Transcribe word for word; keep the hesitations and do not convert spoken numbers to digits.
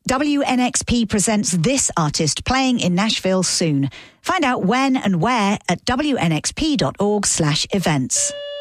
W N X P presents this artist playing in Nashville soon. Find out when and where at w n x p dot org slash events.